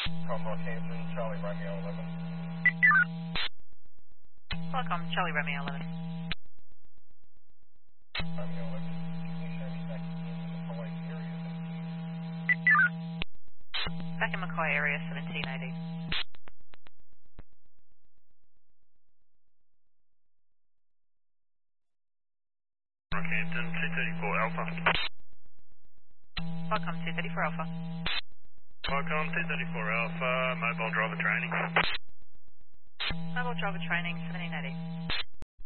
Call Northampton, Charlie Romeo 11. Welcome, Charlie Romeo 11. Romeo 11. Can you show me back in the Hawaii area? Back in McCoy area, 1780. Northampton, 234 Alpha. Welcome, 234 Alpha. Welcome, 234 Alpha, mobile driver training. Mobile driver training, 1780.